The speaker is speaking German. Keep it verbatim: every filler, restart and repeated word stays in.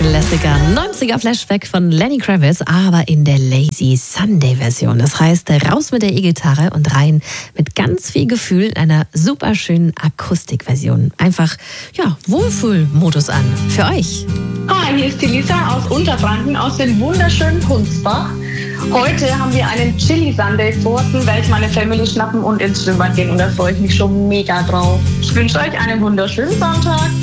Klassiker. neunziger Flashback von Lenny Kravitz, aber in der Lazy Sunday Version. Das heißt, raus mit der E-Gitarre und rein mit ganz viel Gefühl in einer super schönen Akustikversion. Einfach, ja, Wohlfühlmodus an. Für euch. Hi, hier ist die Lisa aus Unterfranken, aus dem wunderschönen Hundsbach. Heute haben wir einen Chili Sunday vor, den werde ich meine Family schnappen und ins Schwimmbad gehen und da freue ich mich schon mega drauf. Ich wünsche euch einen wunderschönen Sonntag.